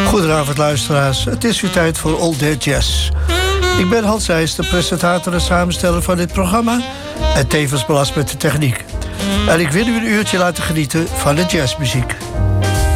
Goedenavond luisteraars, het is weer tijd voor All That Jazz. Ik ben Hans Eijs, de presentator en samensteller van dit programma en tevens belast met de techniek. En ik wil u een uurtje laten genieten van de jazzmuziek.